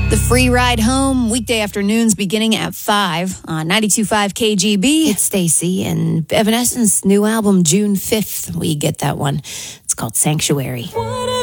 The free ride home, weekday afternoons beginning at 5 on 92.5 KGB. It's Stacy and Evanescence's new album, June 5th. We get that one. It's called Sanctuary.